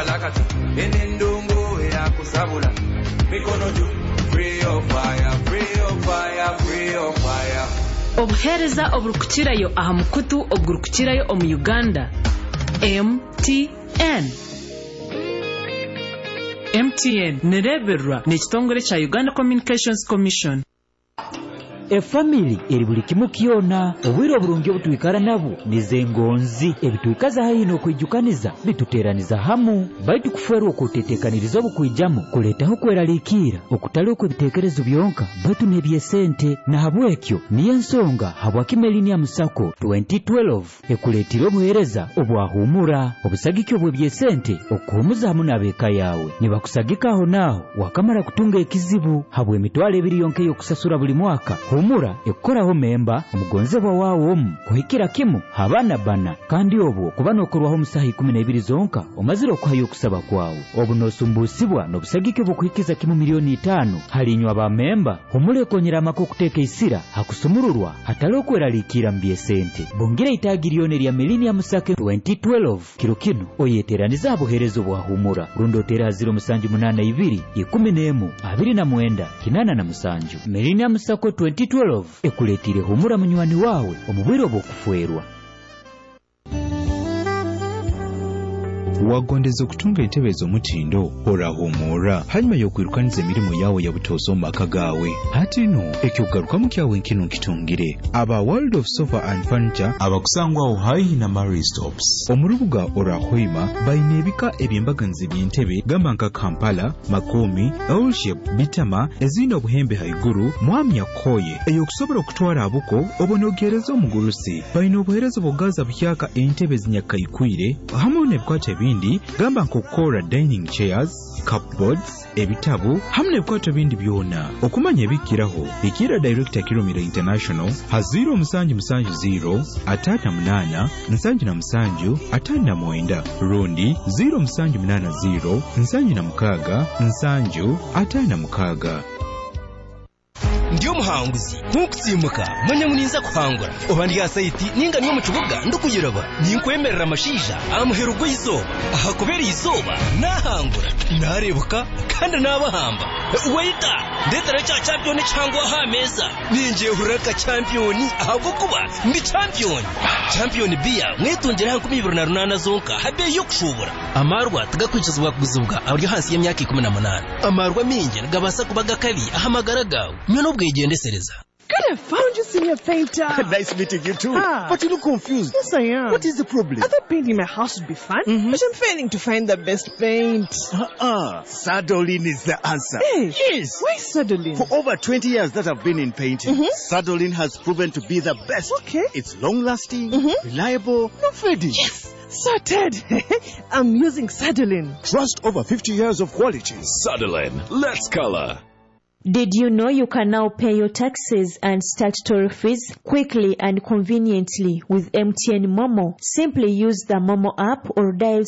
kalakata enendongo ya kusabula mikono juu. Free of fire, free of fire, free of fire. Obuhereza oburukukirayo aha mukutu ogurukukirayo omu Uganda. MTN nereberwa n'ekitongole kya Uganda Communications Commission. Family eri buli kimu kyona obwire obulungi obutwikara nabo nizengonzi ebitwikaza hayino okwijukaniza bituteraniza hamu baitu kuferwa okutetekaniriza obukwijamo kuletaho kweralikira okutali okwebitekerezo byonka baitu nebyesente na habwekyo niyo ensonga habwaki Millennium Sacco 2012 ekuletira obuhereza obwahumura obusagikyo bwebyesente okuhumuza hamu n'abeeka yawe nibakusagikaho naho wakamara kutunga ekizibu habwe emitwalo 2 yonke yokusasura buli mwaka. Humura ekoraho memba omugonzebwa wawo omu kuhikira kimu habana bana kandi obwo kubana okorwaho musaha 12 zonka omaziro okuhayo okusaba kwawo obunosumbusibwa n'obusagike bwokuhikiza kimu milioni 5 halinywa ba memba humule konyera amako kuteeka isira hakusumururwa hatali okweralikira mbyesente bongera itagirione lya Millennium Sacco 2012 kiro kino oyeteraniza aboherezo bwa humura rundotera 072 11 29 87 Millennium Sacco 2012 ekuletire humura munywani wawe omubwiro bw'okufwerwa. Wagondeza okutunga entebe ez'omutindo orahumura hanyuma y'okwirukaniza emirimu yawe ya butoozi omu maka gaawe hati no ekyokugarukamu kyawe nkino nkitungire aba World of Sofa and Furniture abakusangwawo hayi na Mary Stops omu rubuga Orahoima bayina ebika ebyembaganizi by'entebe gamba nka Kampala, Makomi, L-shape, Bitama ezirina obuhembe haiguru mwamya koye eyokusobola okutwala abuko obonogereza omugurusi bayina obuherezo bwogaza buhyaka entebe zinyakaikwire hamu n'ebikwata ebindi gamba nk'okukora dining chairs, cupboards, ebitabu hamwe n'ebikwato bindi byona okumanya ebikiraho bikira Director Kilomita International ha 070 58 77 59 rundi 0780 76 56. Ndiyo muhanguzi nkukutsimuka manya muninza kuhangura obandi ya site ninga niyo mucubuga ndukuyiraba ninkwemerera amashija amuherugo yizoba ahakubera yizoba nahangura narebuka kandi nabahamba waita ndetera cha champion cyangwa ha meza ninje huraka champion ahubwo kuba ndi champion bia mwetongera 2028 zonka habe yo kushobora amarwa tugakwicizwa kuguzubwa abari hansi y'imyaka 18 amarwa minge gabasa kubaga kali ahamagara gawe myono bwegendesereza. Good, I found you, Senior Painter. Nice meeting you too. But you look confused. Yes, I am. What is the problem? I thought painting my house would be fun, but I'm failing to find the best paint. Sadolin is the answer. Hey, yes. Why Sadolin? For over 20 years that I've been in painting, Sadolin has proven to be the best. Okay. It's long-lasting, reliable, no fading. Yes. Sorted. I'm using Sadolin. Trust over 50 years of quality. Sadolin, let's color. Did you know you can now pay your taxes and statutory fees quickly and conveniently with MTN Momo? Simply use the Momo app or dial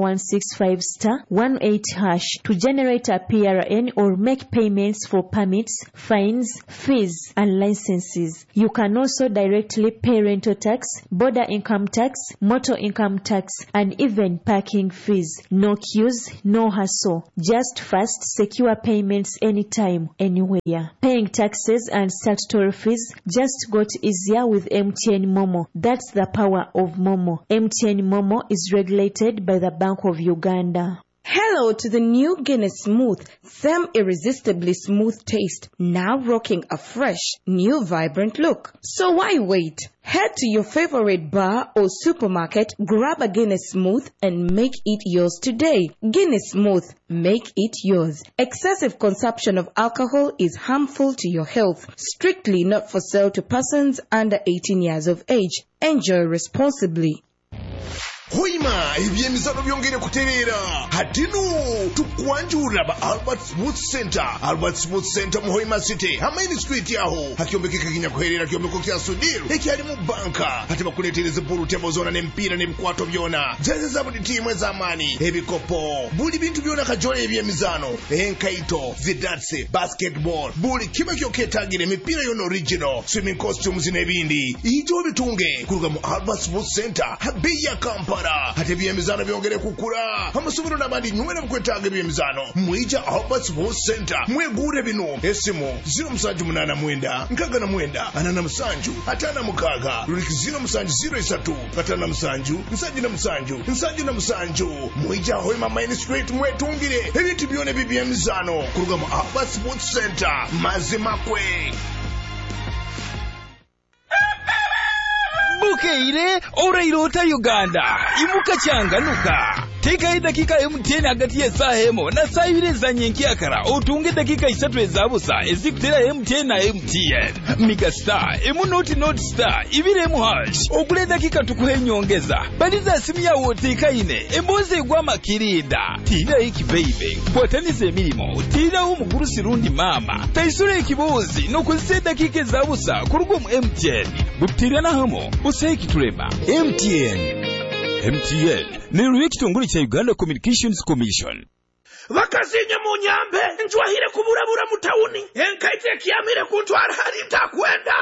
*165*18# to generate a PRN or make payments for permits, fines, fees, and licenses. You can also directly pay rental tax, border income tax, motor income tax, and even parking fees. No queues, no hassle. Just fast, secure payments anytime, anywhere. Paying taxes and statutory fees just got easier with MTN Momo. That's the power of Momo. MTN Momo is regulated by the Bank of Uganda. Hello to the new Guinness Smooth, them irresistibly smooth taste, now rocking a fresh, new vibrant look. So why wait? Head to your favorite bar or supermarket, grab a Guinness Smooth and make it yours today. Guinness Smooth, make it yours. Excessive consumption of alcohol is harmful to your health. Strictly not for sale to persons under 18 years of age. Enjoy responsibly. Hoima, ebyemizano byongere kuterera. Hatino tukwanjura ba Albert Smooth Center. Albert Smooth Center mu Hoima City. Amaini street yaho. Hakyombekeka kinya kuherera kyombeko kya Sudiru. Ekyali mu banka. Hati bakuletereza bulu tebo zona n'empira n'emikwato byona. Jezi za buli timu ez'amaani. Ebikopo. Buli bintu byona kajole ebyemizano. Enkaito, zidatse, basketball. Buli kiba kyoketagira emipira yona original. Swimming costumes n'ebindi. Ijo bitunge. Kuruga mu Albert Smooth Center. Habeya Kampala. kuzaala ate ebyemizano byongere kukula amasomero n'abandi nywera mukwetaaga ebyemizano mwija Albert Sports Center mwegure bino esimu 0789 nkagana 87 atana mukaga luliki 0703 katana musanju nsajina musanju mwija Hoima Main Street mwetungire ebintu byone bibyemizano kuruga mu Albert Sports Center mazimakwe Bukeire orairota Uganda imuka changanuka teka dakika MTN hagati ya saa hemo na saa ibiri za nyenkiakara otunge dakika 3 ezabusa ezikutera MTN na MTN Mega Star emunoti not star ibire mu hash okule dakika tukuhe nyongeza baliza simu ya teka ine emboze gwa makirinda tira iki baby botanize milimo tira umuguru sirundi mama taisure ikibozi no kuzise dakika ezabusa kurugo mu MTN butira na hamo useki tureba MTN Nero y'ekitongole kya Uganda Communications Commission. Vakazinye mu nyambe njwahire kuburabura mu tauni enkaite kiyamire kuntwara hari ntakwenda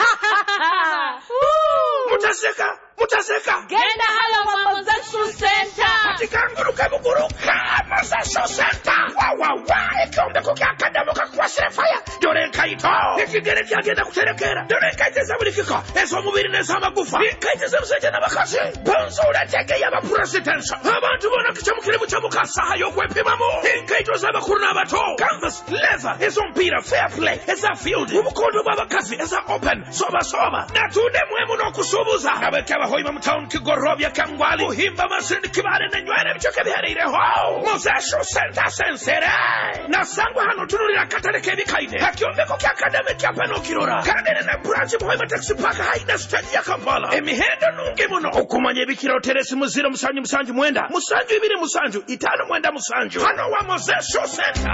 mutaseka genda hala wa Mozesho Center katika nguruka Mozesho Center wa ekombe ko kyakadamuka kwasira fire dore nkaito ikigere kyagenda kuterekera dore nkaite zabulikiko ezo mubiri neza amagufa nkaite zabuseje nabakazi bonzo uratege yaba president abantu bona kicamukire mu cyamukasa hayo kwepimamo nkaito zabakuru n'abato canvas leather ezo mpira fair play eza field ubukondo bw'abakazi eza open soba natude mwemu no kusubuza abekaba hoima mu town kigorobya kangwali uhimba masindi kibare na nywere bicoke biharire ho Mozesho Center sensere nasangwa hano tururira katareke bikaine hakiombe ko academy cyapano kirora kandi na branch hoima taxi park haina stand ya Kampala emihendo nunge muno okumanye bikiro teresi muziro musanju mwenda musanju ibiri musanju itano mwenda musanju hano wa Mozesho Center.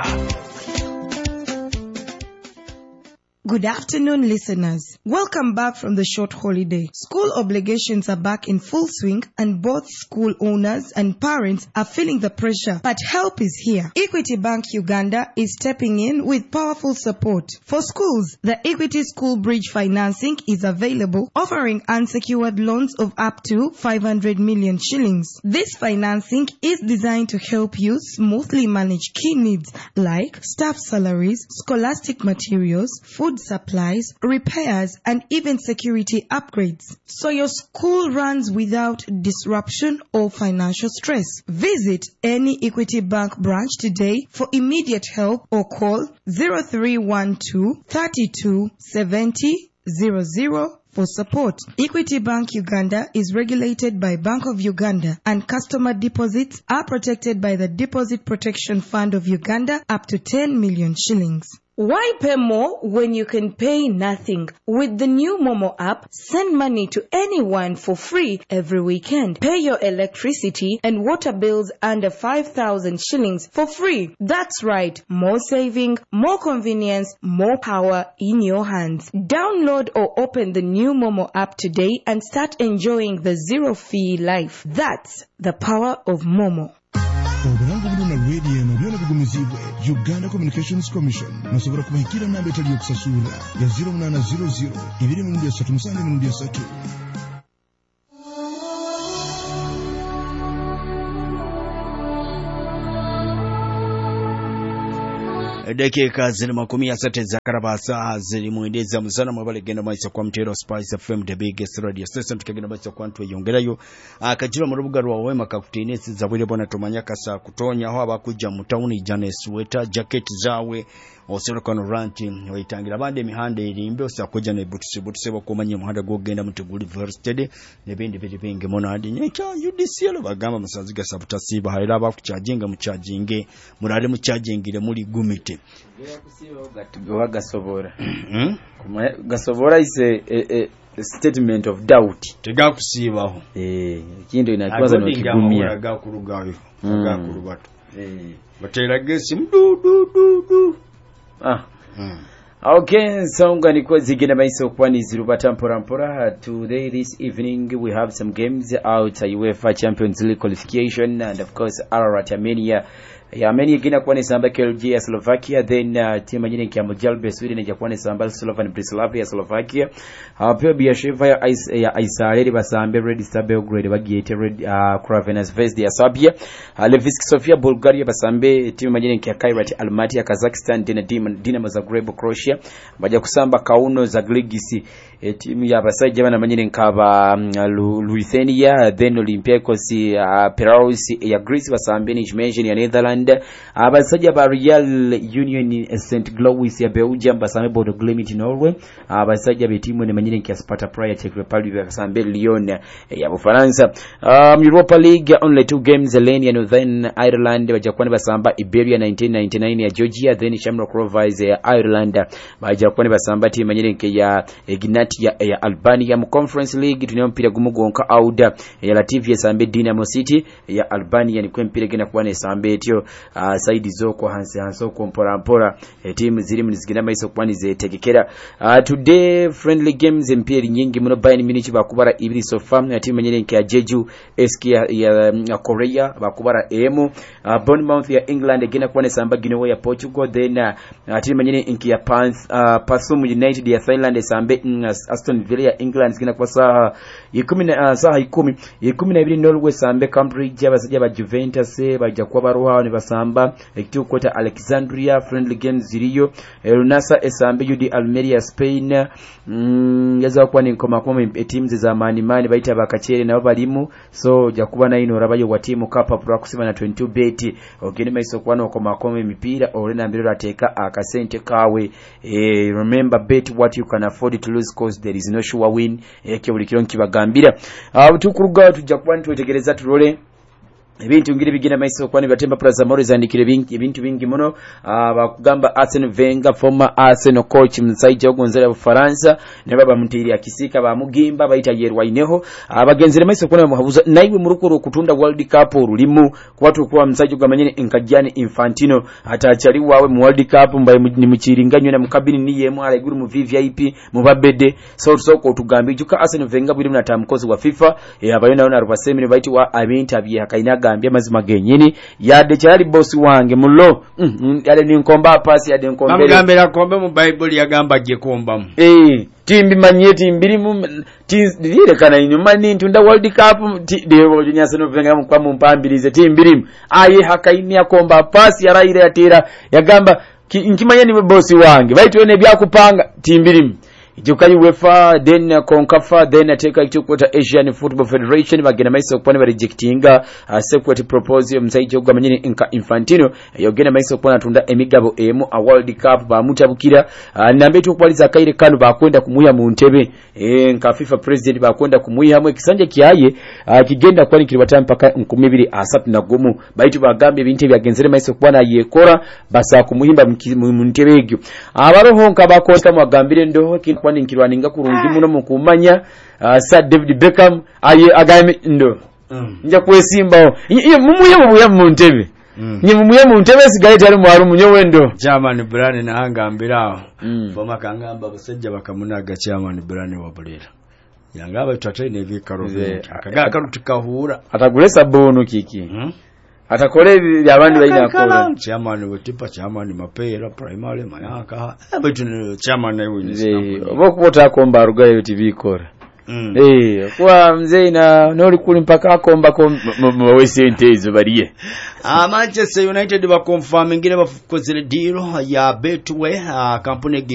Good afternoon, listeners. Welcome back from the short holiday. School obligations are back in full swing and both school owners and parents are feeling the pressure, but help is here. Equity Bank Uganda is stepping in with powerful support. For schools, the Equity School Bridge financing is available, offering unsecured loans of up to 500 million shillings. This financing is designed to help you smoothly manage key needs like staff salaries, scholastic materials, food supplies, repairs, and even security upgrades, so your school runs without disruption or financial stress. Visit any Equity Bank branch today for immediate help or call 0312 32 70 00 for support. Equity Bank Uganda is regulated by Bank of Uganda, and customer deposits are protected by the Deposit Protection Fund of Uganda up to 10 million shillings. Why pay more when you can pay nothing? With the new Momo app, send money to anyone for free every weekend. Pay your electricity and water bills under 5,000 shillings for free. That's right. More saving, more convenience, more power in your hands. Download or open the new Momo app today and start enjoying the zero-fee life. That's the power of Momo. Obulango buluna radio eno byona bigumizibwe Uganda Communications Commission nasobora kubahikira namba etali yokusasula ya 0800 237 dakika zili 30 za karabasa zili muendeza mzana mwabale genda maisa kwa mtero Spice FM the biggest radio station tukagenda maisa kwa ntwe yongerayo akajira mu rubuga rwa wema kakutinesi zabwire bona tomanyaka sa kutonya aho abakuja mu town ijane sweater jacket zawe osero kono ranti oyitangira bande mihande irimbe osakoja ne butuse bakomanye muhanda gogenda muteguli university nebindi bingi mono adi nyecha UDCL bagamba musaziga sabutasiba haira bakucharginga mu charginge murare mu chargingire muri gumite gasobora gasobora is a statement of doubt tegakusibaho kindo inakwaza no kigumia gakurugayo gakurubatu batera gesi mdu Okay, so ngani kwa zigina maiso kwani zirubata mpora today this evening we have some games out UEFA Champions League qualification and of course Ararat Armenia Yameni igina kuwa nisamba KLG ya Slovakia, then timu nyingine kia Mujalbe Sweden ya kuwa nisamba Slovan Bratislava ya Slovakia. Pia Biasheva ya Aisareli basambe Red Star Belgrade bagiete Red Crvena Zvezda ya Serbia. Levski Sofia Bulgaria basambe timu nyingine kia Kairat Almaty ya Kazakhstan, Dinamo Zagreb Croatia baja kusamba Kauno Zagligisi timu ya basajja bana manyine nkaba Lithuania, then Olympiacos Piraeus ya Greece basambe Nijmegen ya Netherlands. Abasajja ba Real Union St. Louis ya Belgium basambe Bodo Glimt Norway. Abasajja betimu ne manyine kia Sparta Prague ya Czech Republic basambe Lyon ya Ufaransa. Europa League only 2 games, Lenia Northern Ireland bajakwani basamba Iberia 1999 ya Georgia, then Shamrock Rovers ya Ireland bajakwani basamba timu manyine ya Ignati ya Albania. Mu Conference League tunayo mpira gumugonka Auda ya Latvia sambe Dinamo City ya Albania ni kwempira gena kuwane sambe etyo saidi zoko hanso kompora timu ziri munizigina maiso kwani zetegekera. Today friendly games mpira nyingi muno Bayern Munich bakubara ibiri sofa na timu nyine ya Jeju SK ya Korea bakubara emu. Bournemouth ya England gena kuwane samba Ginoa ya Portugal, then timu nyine ya Pasum United ya Thailand sambe Aston Villa ya England gena kwa saa 12 Norway sambe Cambridge abasajja ba Juventus baja kwa baruha ne basamba ekitukwata Alexandria. Friendly games ziriyo Lunasa esambe UD Almeria Spain yaza kwa ni koma teams za mani baita bakachere nabo balimu, so jakuba na ino rabayo wa timu kapa pro kusima na 22 bet ogene maiso kwana koma mipira orena mbiro ateka akasente kawe. Remember, bet what you can afford to lose cause there is no sure win. Bulikiro nkibagambira tukuruga tujakuba ntutegereza turole ebintu ngire bigina maiso kwani batemba plaza more zandikire ibintu bingi muno. Bakugamba Arsene Wenger former Arsenal coach msaija ogonzera Bufaransa ne baba mutiri akisika bamugimba bayita yerwaineho abagenzere maiso kwani muhabuza naiwe murukuru kutunda World Cup urulimu kwatu kwa msaija ugamanyene Nkajani Infantino atachali wawe mu World Cup mbaye ni mukiringanywe na mukabini niye mu aleguru mu VIP mu babede soko tugambi juka Arsene Wenger buri munatamkozi wa FIFA abayona ona rubasemire baiti wa abintabye akaina gambia mazima genyini yade cyari boss wange mulo yade ni nkomba pasi yade nkombe bamugambira kombe mu Bible yagamba je kombamu timbi manyeti mbiri mu dire kana inyuma nintu nda World Cup dewo nyasa no venga mu kwa mpambirize timbiri ayi hakaini akomba pasi yaraire yatera yagamba nkimanya ni boss wange baitu ene byakupanga timbiri Ijukai UEFA, then Konkafa, then ateka ichukwata Asian Football Federation bagena maiso kwani ba rejectinga sekwati propose msaiji ogwamanyini Infantino yogena maiso kwani atunda emigabo emu a World Cup ba mutabukira nambe tukwaliza kaire kanu bakwenda kumuya mu ntebe nka FIFA president bakwenda kumuya hamwe kisanje kiaye kigenda kwani kilibata mpaka 2023 baitu bagambe binte byagenzere maiso kwana yekora basa kumuhimba mu ntebe egyo abaroho nka bakonka mwagambire ndoho kwani nkirwaninga kurungi muno mukumanya Sir David Beckham aye agame ndo nja kwesimbaho mumuye mu ntebe mumuye mu ntebe sigaye tari mwaru munyo wendo Chairman Brane na angambiraho boma kangamba basajja bakamunaga Chairman Brane wa Bulera yangaba tutatene vikaro akaga karutikahura atagule sabonu kiki atakole byabandi bayina akora Chairman wetipa Chairman mapera primary mayaka abetu Chairman nayo ni bokubota akomba arugayo TV kora kwa mzee na noli kuli mpaka akomba wese ntezo bariye Manchester United ba confirm ngire bakozile deal ya Betway kampuni